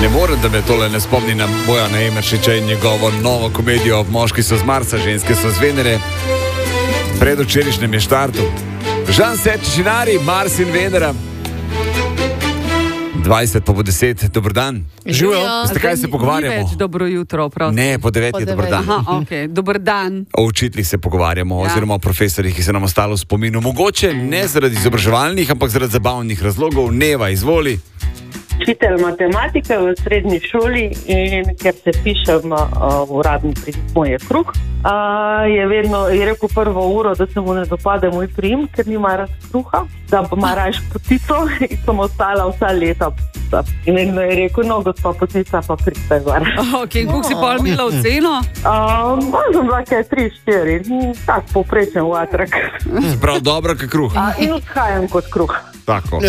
morem, da me tole ne spomni na Bojana Emeršiča in njegovo novo komedijo Moški so z Marsa, ženske so z Venere. Predvčerajšnjem je štartu. Žan Sečinari, Mars in Venera. 20 pa bo 10, dober dan. Živijo. Veste, kaj se pogovarjamo? Ni več dobro jutro, prosim. Ne, po 9 je dober dan. Aha, okay. Dober dan. O učiteljih se pogovarjamo, oziroma o profesorjih, ki se nam ostalo v spominu. Mogoče ne zaradi izobraževalnih, ampak zaradi zabavnih razlogov. Neva, izvoli. Učitelj matematike v srednji šoli in ker se pišem uradni priimek moj je Kruh, je vedno rekel prvo uro, da se mu ne dopade moj priimek, ker nima rad kruha, da ima rajš potico in sem ostala vsa leta potica. In vedno je rekel, no, gospa potica pa pridite gor. Ok, kako si pa imela oceno? Možem bila kaj 3-4, tak poprečen vatrak. Prav dobro, kot kruh. In odhajam kot kruh. Tako.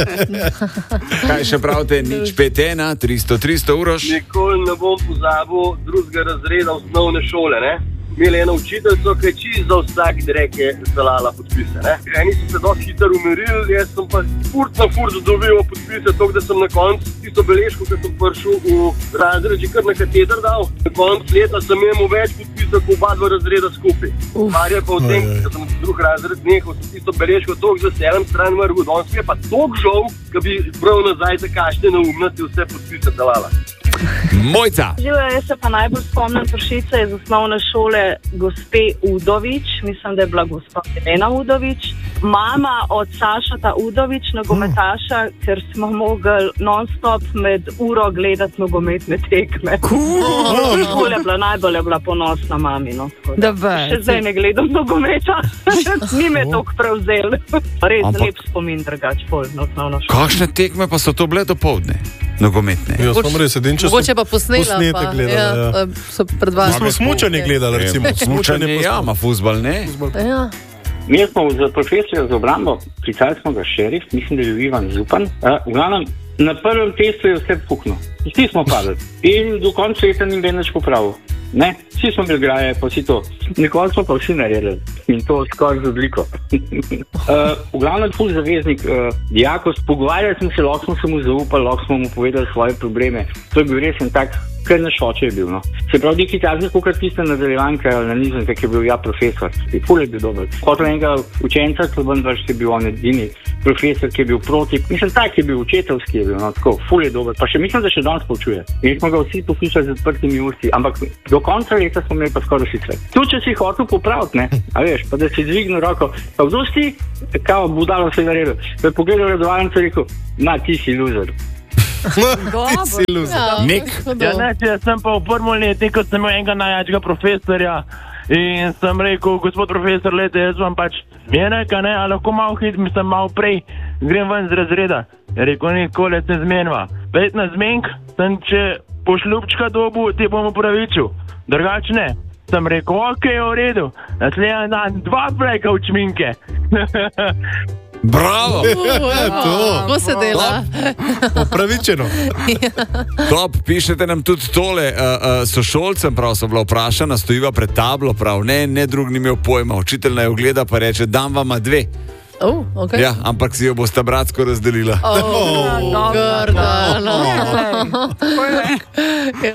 Kaj še pravite, nič 5-1, 300 Uroš? Nikoli ne bom pozabil drugega razreda osnovne šole, ne? Imeli eno učiteljico, ki je čisto za vsak drek je zalala podpise, ne? Eni so se dosti hitro umirili, jaz sem pa furt dobil podpise, tako da sem na koncu tisto beležko, ko sem prišel v razred, že kar na kateder dal. Na koncu leta sem imel več podpisov, kot oba dva razreda skupaj. Mar je pa v tem, da sem drug razred nehal, sem tisto beležko toliko z veseljem stran vrgel, danes mi je pa toliko žal, da bi prav nazaj za kakšne neumnosti vse podpise zalala. Mojca. Živijo, jaz se pa najbolj spomnim pršice iz osnovne šole gospe Udovič, mislim, da je bila gospa Helena Udovič. Mama od Sašata Udovič, nogometaša, ker smo mogli non-stop med uro gledati nogometne tekme. Škola je bila najbolj ponosna mami. No, še zdaj ne gledam nogometa, ni me toliko prevzel. Res lep spomin, drugač pol na osnovno šolo. Kakšne tekme pa so to bile dopoldne? Nogometne. Jaz sem res edin, če mogoče pa posnete gledali. So predvajali. Smo smučanje gledali, recimo. Smučanje, ma fuzbal, ne? Ja. Mi smo za profesorijo za obrambo, klicali smo ga šerif, mislim, da je bil Ivan Zupan. V glavnem, na prvem testu je vse puknil. Vsi smo padli. In do konca leta ni več popravil. Ne, vsi smo bili graje, pa vsi to. Nikoli smo pa vsi naredili. In to skoraj z odliko. V glavnem, ful zaveznik dijakov, pogovarjali smo se, lahko smo se mu zaupali, lahko smo mu povedali svoje probleme. To je bil res en tak, kar naš oče je bil, no. Se pravi, nekaj takega, kot tiste nadaljevanke na nizozemske, ki je bil profesor. Ful je bil dober. Hotel enega učenca, ki je bil on edini profesor, ki je bil proti. Mislim, tak je bil učiteljski, je bil, no, tako. Ful je dober. Pa še mislim, da še danes poučuje. In smo ga vsi poslušali z odprtimi usti, ampak do konca leta smo imeli pa skoraj vsi svet. Tu, če si hotel popraviti, ne, a veš, pa da si dvignil roko, pa kdo si, kao budalo se naredil. Pa je pogledal redovalnico in rekel, na, ti si loser. Si loser. Nik. Ja, ne, jaz sem pa v prvem letniku, sem imel enega najjačega profesorja in sem rekel, gospod profesor, lete, jaz vam pač zmenjaka, ne, a lahko malo mislim, malo prej grem ven z razreda. Je rekel, nikoli se zmenjava. 15 zmenk, sem če pošljubčka dobu, ti bom upravičil. Drugače ne. Sem rekel, ok, v redu. Naslednji dan 2 plejka v čminke. Bravo! Kako se dela? Upravičeno. Top, pišete nam tudi tole. Sošolcem prav so bila vprašana, stojiva pred tablo, prav ne drug ni imel pojma. Učitelj naj ogleda pa reče, dam vama 2. Okay. Ja, ampak si jo bosta bratsko razdelila. Grda, no.